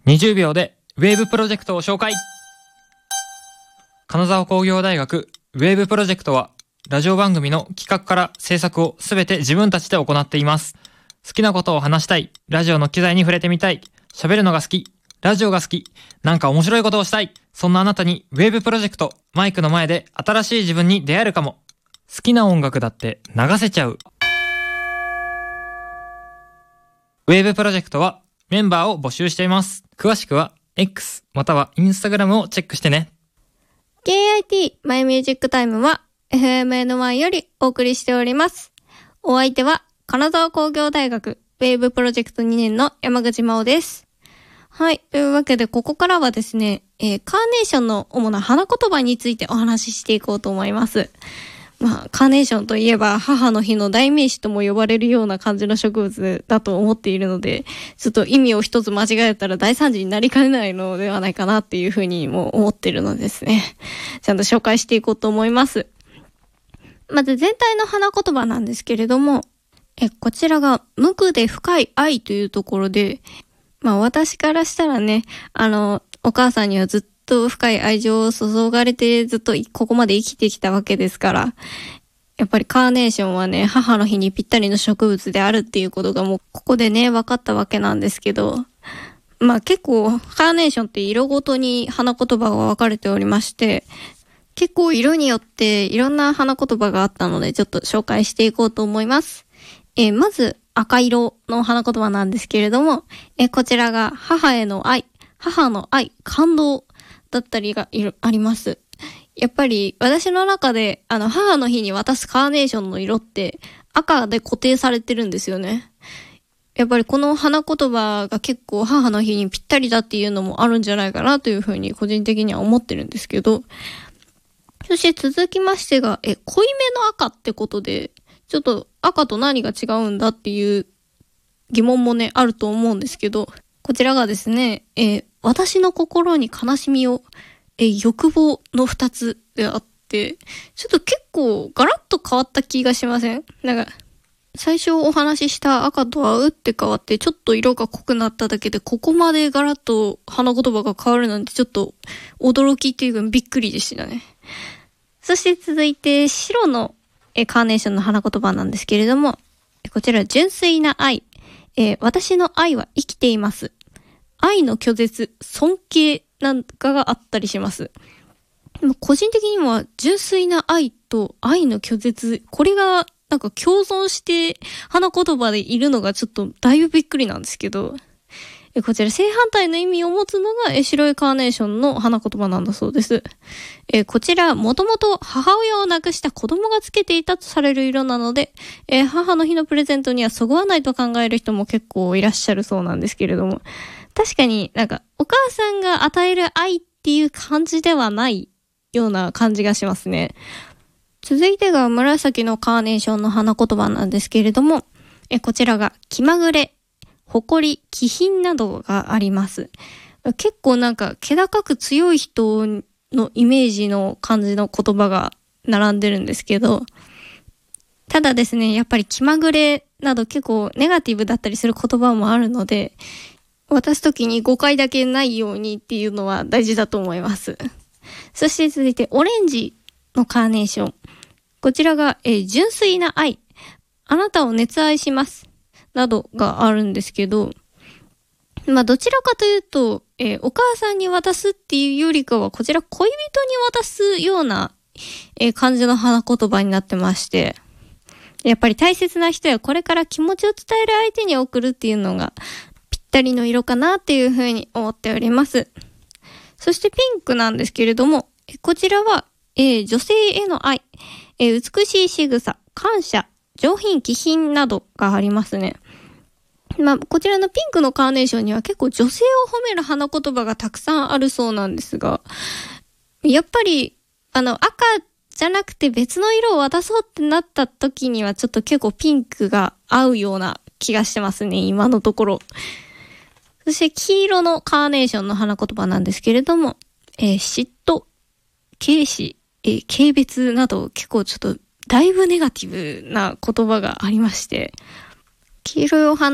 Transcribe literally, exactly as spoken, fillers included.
にじゅうびょうでウェーブプロジェクトを紹介。金沢工業大学ウェーブプロジェクトはラジオ番組の企画から制作をすべて自分たちで行っています。好きなことを話したい、ラジオの機材に触れてみたい、喋るのが好き、ラジオが好き、なんか面白いことをしたい、そんなあなたにウェーブプロジェクト、マイクの前で新しい自分に出会えるかも。好きな音楽だって流せちゃう。ウェーブプロジェクトはメンバーを募集しています。詳しくは X または Instagram をチェックしてね。 ケーアイティー マイミュージックタイムは エフエムエヌワン よりお送りしております。お相手は金沢工業大学ウェーブプロジェクトにねんの山口真央です。はい。というわけでここからはですね、えー、カーネーションの主な花言葉についてお話ししていこうと思います。まあ、カーネーションといえば母の日の代名詞とも呼ばれるような感じの植物だと思っているので、ちょっと意味を一つ間違えたら大惨事になりかねないのではないかなっていうふうにも思っているのですね。ちゃんと紹介していこうと思います。まず全体の花言葉なんですけれども、え、こちらが無垢で深い愛というところで、まあ私からしたらね、あの、お母さんにはずっとと深い愛情を注がれてずっとここまで生きてきたわけですから、やっぱりカーネーションはね、母の日にぴったりの植物であるっていうことがもうここでね、分かったわけなんですけど、まあ結構カーネーションって色ごとに花言葉が分かれておりまして、結構色によっていろんな花言葉があったのでちょっと紹介していこうと思います。えー、まず赤色の花言葉なんですけれども、えー、こちらが母への愛、母の愛、感動だったりがいるあります。やっぱり私の中であの母の日に渡すカーネーションの色って赤で固定されてるんですよね。やっぱりこの花言葉が結構母の日にぴったりだっていうのもあるんじゃないかなというふうに個人的には思ってるんですけど、そして続きましてがえ濃いめの赤ってことで、ちょっと赤と何が違うんだっていう疑問もねあると思うんですけど、こちらがですね、えー、私の心に悲しみを、えー、欲望の二つであって、ちょっと結構ガラッと変わった気がしません？なんか、最初お話しした赤とは打って変わって、ちょっと色が濃くなっただけで、ここまでガラッと花言葉が変わるなんてちょっと驚きっていうかびっくりでしたね。そして続いて白の、えー、カーネーションの花言葉なんですけれども、こちら純粋な愛。えー、私の愛は生きています。愛の拒絶、尊敬なんかがあったりします。でも個人的には純粋な愛と愛の拒絶、これがなんか共存して花言葉でいるのがちょっとだいぶびっくりなんですけど、えこちら正反対の意味を持つのがえ白いカーネーションの花言葉なんだそうです。えこちらもともと母親を亡くした子供がつけていたとされる色なので、え母の日のプレゼントにはそぐわないと考える人も結構いらっしゃるそうなんですけれども、確かになんかお母さんが与える愛っていう感じではないような感じがしますね。続いてが紫のカーネーションの花言葉なんですけれども、えこちらが気まぐれ、誇り、気品などがあります。結構なんか気高く強い人のイメージの感じの言葉が並んでるんですけど、ただですね、やっぱり気まぐれなど結構ネガティブだったりする言葉もあるので、渡すときに誤解だけないようにっていうのは大事だと思います。そして続いてオレンジのカーネーション。こちらが、えー、純粋な愛。あなたを熱愛します。などがあるんですけど、まあどちらかというと、えー、お母さんに渡すっていうよりかはこちら恋人に渡すような、えー、感じの花言葉になってまして、やっぱり大切な人やこれから気持ちを伝える相手に送るっていうのがぴったりの色かなっていうふうに思っております。そしてピンクなんですけれども、こちらは、えー、女性への愛、えー、美しい仕草、感謝、上品気品などがありますね。まあ、こちらのピンクのカーネーションには結構女性を褒める花言葉がたくさんあるそうなんですが、やっぱりあの赤じゃなくて別の色を渡そうってなった時にはちょっと結構ピンクが合うような気がしてますね、今のところ。そして黄色のカーネーションの花言葉なんですけれども、えー、嫉妬、軽視、えー、軽蔑など結構ちょっとだいぶネガティブな言葉がありまして、黄色いお花